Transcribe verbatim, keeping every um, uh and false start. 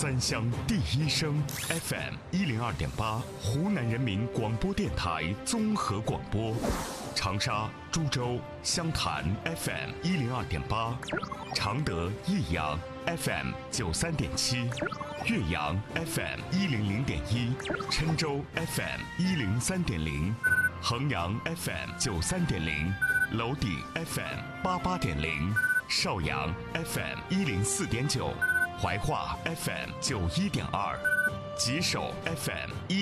三湘第一声 F M 一零二点八，湖南人民广播电台综合广播。长沙、株洲、湘潭 F M 一零二点八，常德、益阳 F M 九三点七，岳阳 F M 一零零点一，郴州 F M 一零三点零，衡阳 F M 九三点零，娄底 F M 八八点零，邵阳 F M 一零四点九，怀化 F M 九一点二，吉首 F M 一。